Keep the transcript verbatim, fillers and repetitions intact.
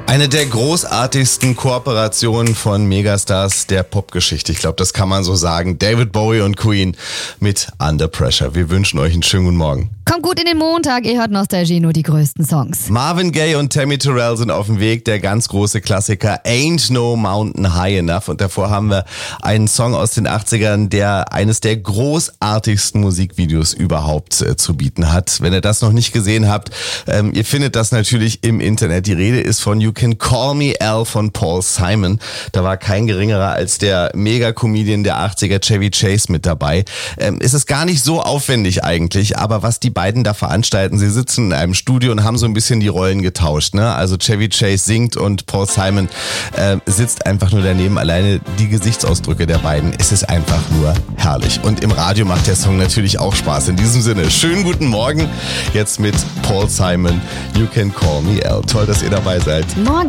Eine der großartigsten Kooperationen von Megastars der Popgeschichte. Ich glaube, das kann man so sagen. David Bowie und Queen mit Under Pressure. Wir wünschen euch einen schönen guten Morgen. Kommt gut in den Montag, ihr hört Nostalgie, nur die größten Songs. Marvin Gaye und Tammy Terrell sind auf dem Weg. Der ganz große Klassiker Ain't No Mountain High Enough. Und davor haben wir einen Song aus den achtzigern, der eines der großartigsten Musikvideos überhaupt äh, zu bieten hat. Wenn ihr das noch nicht gesehen habt, ähm, ihr findet das natürlich im Internet. Die Rede ist von You Can Call Me Al von Paul Simon. Da war kein geringerer als der Mega-Comedian der achtziger, Chevy Chase, mit dabei. Ähm, es ist gar nicht so aufwendig eigentlich, aber was die beiden da veranstalten, sie sitzen in einem Studio und haben so ein bisschen die Rollen getauscht, ne? Also Chevy Chase singt und Paul Simon äh, sitzt einfach nur daneben. Alleine die Gesichtsausdrücke der beiden, es ist einfach nur herrlich. Und im Radio macht der Song natürlich auch Spaß. In diesem Sinne, schönen guten Morgen jetzt mit Paul Simon, You Can Call Me Al. Toll, dass ihr dabei seid.